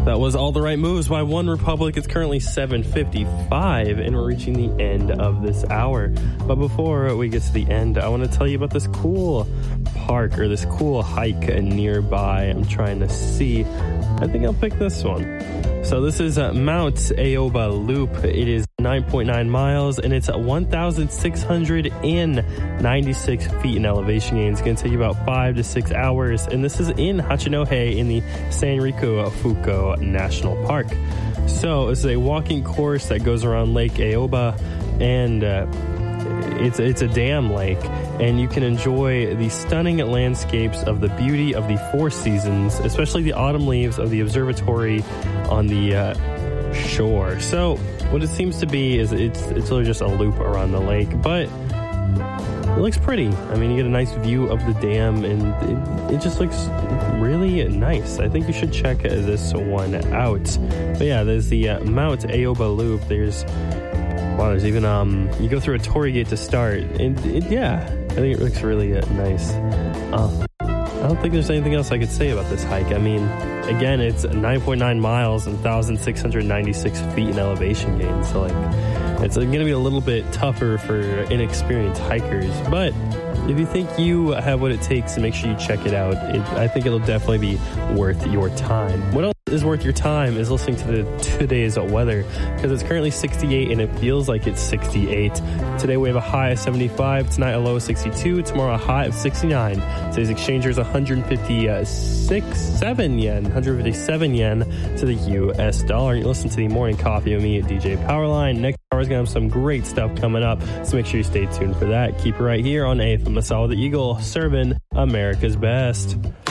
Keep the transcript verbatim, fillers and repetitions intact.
That was All the Right Moves by One Republic. It's currently seven fifty-five, and we're reaching the end of this hour. But before we get to the end, I want to tell you about this cool park or this cool hike nearby. I'm trying to see. I think I'll pick this one. So this is uh, Mount Aoba Loop. It is nine point nine miles, and it's at one thousand six hundred ninety-six feet in elevation gain. It's going to take you about five to six hours, and this is in Hachinohe in the Sanriku Fuko National Park. So it's a walking course that goes around Lake Aoba, and uh, it's it's a dam lake, and you can enjoy the stunning landscapes of the beauty of the four seasons, especially the autumn leaves of the observatory on the uh, shore. So what it seems to be is it's it's really just a loop around the lake, but it looks pretty. I mean, you get a nice view of the dam, and it, it just looks really nice. I think you should check this one out. But yeah, there's the uh, Mount Aoba Loop. There's Wow, there's even, um, you go through a torii gate to start, and it, yeah, I think it looks really uh, nice. Uh, I don't think there's anything else I could say about this hike. I mean, again, it's nine point nine miles and one thousand six hundred ninety-six feet in elevation gain, so, like, it's going to be a little bit tougher for inexperienced hikers, but if you think you have what it takes to make sure you check it out, it, I think it'll definitely be worth your time. What else is worth your time is listening to the today's weather, because it's currently sixty-eight and it feels like it's sixty-eight. Today we have a high of seventy-five, tonight a low of sixty-two, tomorrow a high of sixty-nine. Today's exchanger is one hundred fifty-six, seven yen, one hundred fifty-seven yen to the U S dollar. You listen to the Morning Coffee with me at D J Powerline. Next hour is going to have some great stuff coming up, so make sure you stay tuned for that. Keep it right here on A F M Masala the Eagle, serving America's best.